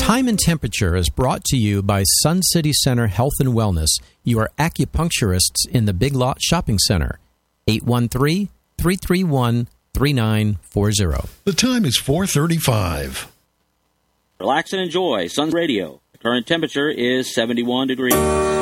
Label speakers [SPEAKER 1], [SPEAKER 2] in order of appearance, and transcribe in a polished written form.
[SPEAKER 1] Time and Temperature is brought to you by Sun City Center Health and Wellness, your acupuncturists in the Big Lot Shopping Center. 813-331-3940.
[SPEAKER 2] The time is 4:35.
[SPEAKER 3] Relax and enjoy Sun Radio. The current temperature is 71 degrees.